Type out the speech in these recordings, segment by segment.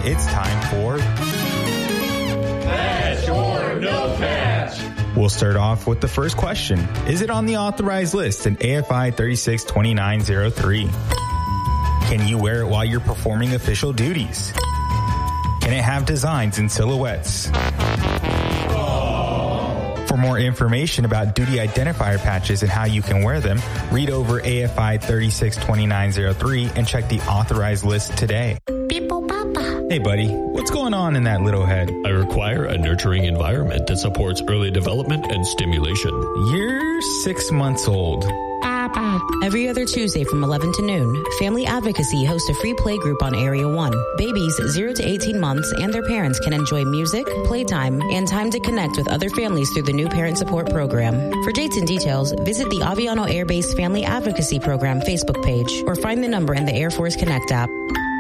it's time for Patch or No Patch. We'll start off with the first question. Is it on the authorized list in AFI 362903? Can you wear it while you're performing official duties? Can it have designs and silhouettes? For more information about duty identifier patches and how you can wear them, read over AFI 362903 and check the authorized list today. Hey buddy, what's going on in that little head? I require a nurturing environment that supports early development and stimulation. You're 6 months old. Every other Tuesday from 11 to noon, Family Advocacy hosts a free play group on Area 1. Babies 0 to 18 months and their parents can enjoy music, playtime, and time to connect with other families through the new Parent Support Program. For dates and details, visit the Aviano Air Base Family Advocacy Program Facebook page or find the number in the Air Force Connect app.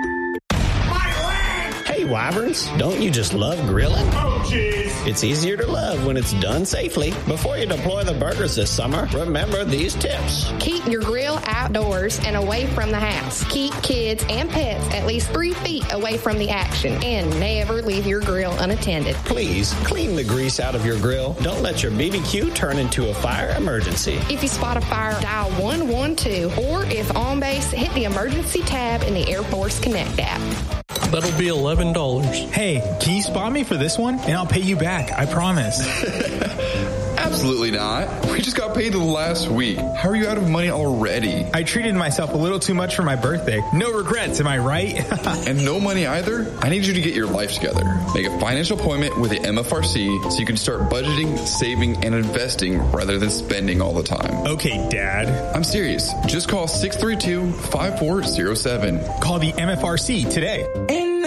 Hey, Wyverns, don't you just love grilling? Oh, jeez. It's easier to love when it's done safely. Before you deploy the burgers this summer, remember these tips. Keep your grill outdoors and away from the house. Keep kids and pets at least 3 feet away from the action. And never leave your grill unattended. Please, clean the grease out of your grill. Don't let your BBQ turn into a fire emergency. If you spot a fire, dial 112. Or if on base, hit the emergency tab in the Air Force Connect app. That'll be $11. Hey, can you spot me for this one? And I'll pay you back, I promise. Absolutely not. We just got paid last week. How are you out of money already? I treated myself a little too much for my birthday. No regrets, am I right? And no money either? I need you to get your life together. Make a financial appointment with the MFRC so you can start budgeting, saving, and investing rather than spending all the time. Okay, Dad. I'm serious. Just call 632-5407. Call the MFRC today.